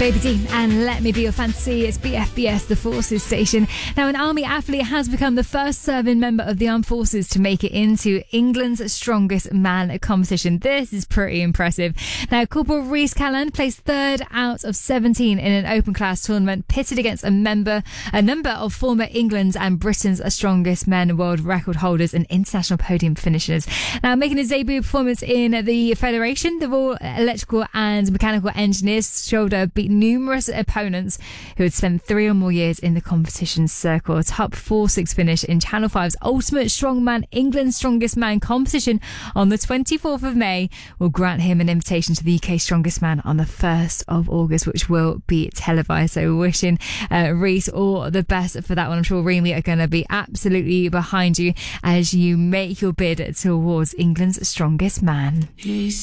Baby D and Let Me Be Your Fantasy. It's BFBS, the Forces station. Now, an Army athlete has become the first serving member of the Armed Forces to make it into England's Strongest Man competition. This is pretty impressive. Now, Corporal Reece Calland placed third out of 17 in an open class tournament, pitted against a number of former England's and Britain's Strongest Men world record holders and international podium finishers. Now, making his debut performance in the Federation, the Royal Electrical and Mechanical Engineers shoulder beat numerous opponents who had spent 3 or more years in the competition circle. A top 4-6 finish in Channel 5's Ultimate Strongman England's Strongest Man competition on the 24th of May will grant him an invitation to the UK Strongest Man on the 1st of August, which will be televised. So wishing Reece all the best for that one. I'm sure Remy are going to be absolutely behind you as you make your bid towards England's Strongest Man.